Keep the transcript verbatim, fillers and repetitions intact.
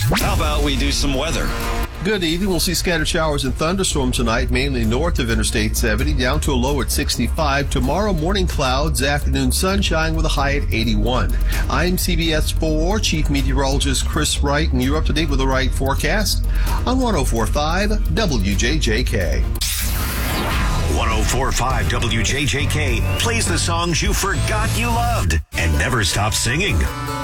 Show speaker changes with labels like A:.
A: How about we do some weather?
B: Good evening. We'll see scattered showers and thunderstorms tonight, mainly north of Interstate seventy, down to a low at sixty-five. Tomorrow, morning clouds, afternoon sunshine with a high at eighty-one. I'm C B S four Chief Meteorologist Chris Wright, and you're up to date with the Wright forecast on one oh four point five W J J K.
C: one oh four point five W J J K plays the songs you forgot you loved and never stop singing.